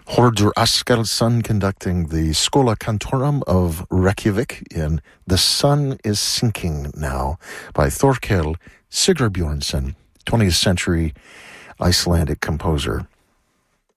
Hordur Askelson conducting the Schola Cantorum of Reykjavik in The Sun is Sinking Now by Thorkel Sigurbjörnsson, 20th century Icelandic composer.